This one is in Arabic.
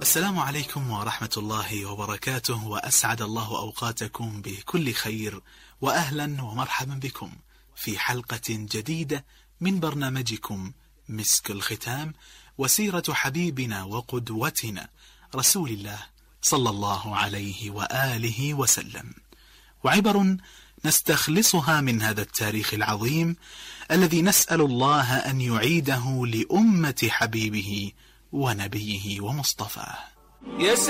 السلام عليكم ورحمة الله وبركاته، وأسعد الله أوقاتكم بكل خير، وأهلا ومرحبا بكم في حلقة جديدة من برنامجكم مسك الختام، وسيرة حبيبنا وقدوتنا رسول الله صلى الله عليه وآله وسلم، وعبر نستخلصها من هذا التاريخ العظيم الذي نسأل الله أن يعيده لأمة حبيبه ونبيه ومصطفاه.